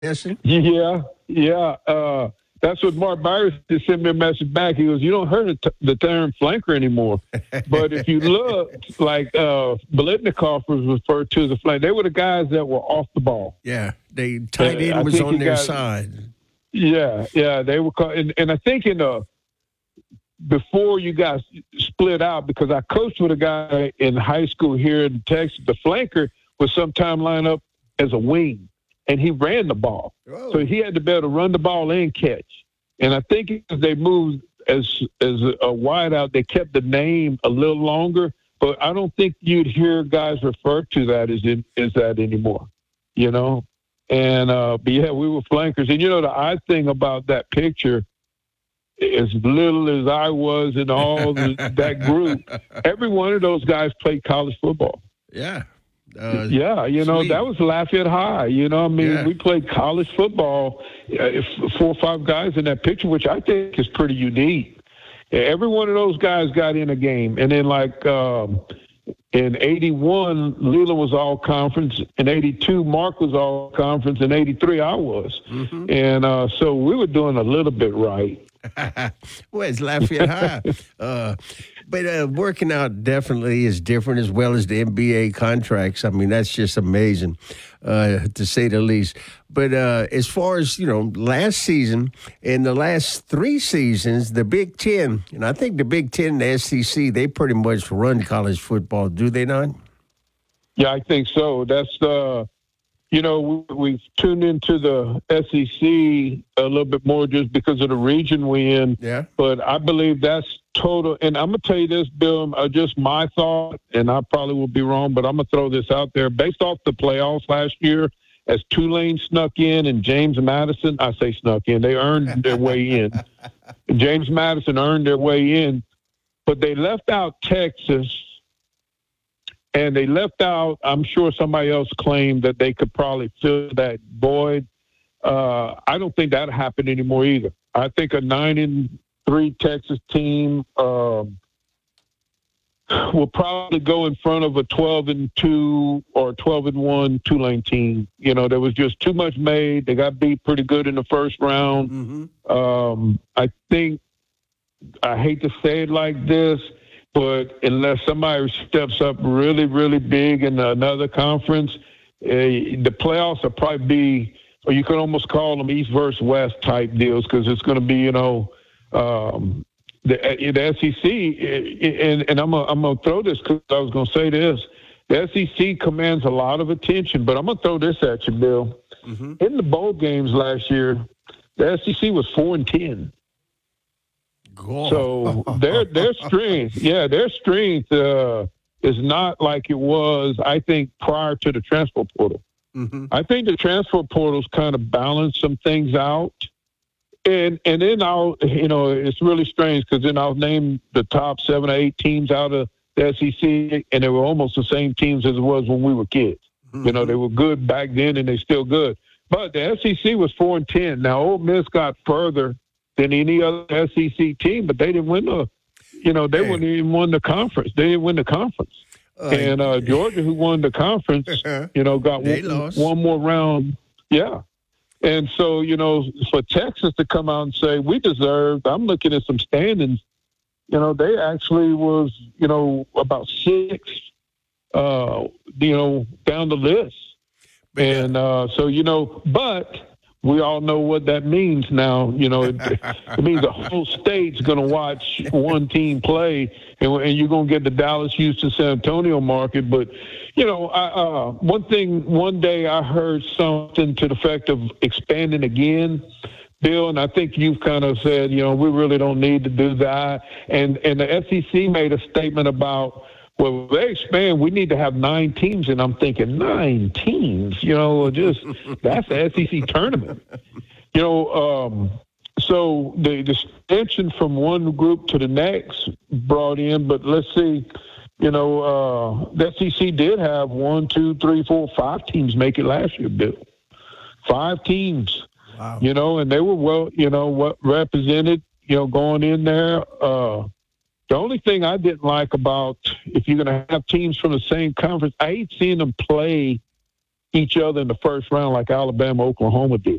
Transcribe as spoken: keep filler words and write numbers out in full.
guessing. Yeah, yeah. Uh, that's what Mark Byers just sent me a message back. He goes, "You don't hear the, t- the term flanker anymore." But if you look, like uh, Biletnikoff was referred to as a flanker. They were the guys that were off the ball. Yeah, they Uh, tight end I was think on he their got. side. Yeah, yeah. They were, call- and, and I think in the before you guys split out, because I coached with a guy in high school here in Texas. The flanker would sometime line up as a wing, and he ran the ball. Oh. So he had to be able to run the ball and catch. And I think as they moved as as a wideout, they kept the name a little longer. But I don't think you'd hear guys refer to that as in, as that anymore. You know. And uh, but yeah, we were flankers. And you know the odd thing about that picture, as little as I was in all the, that group, every one of those guys played college football. Yeah. Uh, yeah, you know, sweet. that was Lafayette High. You know, I mean, Yeah. we played college football, uh, four or five guys in that picture, which I think is pretty unique. Every one of those guys got in a game. And then, like, um, in eighty-one, Leland was all conference. In eighty-two, Mark was all conference. In eighty-three, I was. Mm-hmm. And uh, so we were doing a little bit right. Well, it's Lafayette High. Uh, but uh, working out definitely is different, as well as the N B A contracts. I mean, that's just amazing, uh, to say the least. But uh, as far as, you know, last season, in the last three seasons, the Big Ten, and I think the Big Ten and the S E C, they pretty much run college football, do they not? Yeah, I think so. That's the, you know, we, we've tuned into the S E C a little bit more just because of the region we in. Yeah. But I believe that's total. And I'm going to tell you this, Bill, uh, just my thought, and I probably will be wrong, but I'm going to throw this out there. Based off the playoffs last year, as Tulane snuck in and James Madison, I say snuck in, they earned their way in. James Madison earned their way in, but they left out Texas. And they left out, I'm sure somebody else claimed that they could probably fill that void. Uh, I don't think that happened anymore either. I think a nine and three Texas team um, will probably go in front of a twelve and two or twelve and one Tulane team. You know, there was just too much made. They got beat pretty good in the first round. Mm-hmm. Um, I think, I hate to say it like this, but unless somebody steps up really, really big in another conference, uh, the playoffs will probably be, or you could almost call them East versus West type deals, because it's going to be, you know, um, the, the S E C, and, and I'm I'm going to throw this because I was going to say this. The S E C commands a lot of attention, but I'm going to throw this at you, Bill. Mm-hmm. In the bowl games last year, the S E C was four and ten. So their their strength, yeah, their strength uh, is not like it was, I think, prior to the transfer portal. Mm-hmm. I think the transfer portal's kind of balanced some things out. And and then I'll, you know, it's really strange because then I'll name the top seven or eight teams out of the S E C, and they were almost the same teams as it was when we were kids. Mm-hmm. You know, they were good back then, and they're still good. But the S E C was four and ten. Now, Ole Miss got further than any other S E C team, but they didn't win the, you know, they hey. wouldn't even win the conference. They didn't win the conference. Uh, and uh, Georgia, who won the conference, you know, got one, one more round. Yeah. And so, you know, for Texas to come out and say, we deserved, I'm looking at some standings, you know, they actually was, you know, about six, uh, you know, down the list. But, and uh, so, you know, but we all know what that means now. You know, it, it means the whole state's going to watch one team play, and, and you're going to get the Dallas, Houston, San Antonio market. But, you know, I, uh, one thing, one day I heard something to the effect of expanding again, Bill, and I think you've kind of said, you know, we really don't need to do that. And, and the S E C made a statement about, well, they expand, we need to have nine teams. And I'm thinking, nine teams? You know, just that's the S E C tournament. You know, um, so the, the extension from one group to the next brought in, but let's see, you know, uh, the S E C did have one, two, three, four, five teams make it last year, Bill. Five teams. Wow. You know, and they were well, you know, what represented, you know, going in there. Uh, The only thing I didn't like about if you're going to have teams from the same conference, I hate seeing them play each other in the first round like Alabama, Oklahoma did.